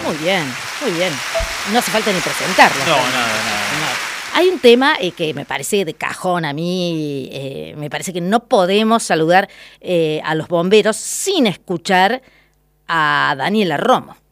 Muy bien, muy bien. No hace falta ni presentarlo. No, nada. Hay un tema que me parece de cajón a mí, me parece que no podemos saludar a los bomberos sin escuchar a Daniela Romo.